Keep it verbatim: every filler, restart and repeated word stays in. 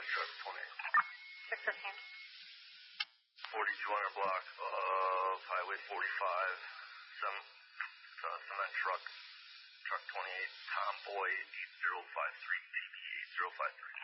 truck twenty-eight. six fifteen. forty-two hundred block of Highway forty-five. Some uh, cement truck. Truck twenty-eight, Tomboy eight zero five three, T B eight zero five three.